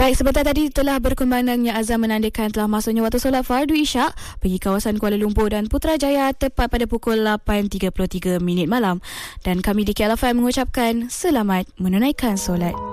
Baik, sebentar tadi telah berkembangnya azan menandakan telah masuknya waktu solat fardu isyak bagi kawasan Kuala Lumpur dan Putrajaya tepat pada pukul 8.33 malam. Dan kami di KLFM mengucapkan selamat menunaikan solat.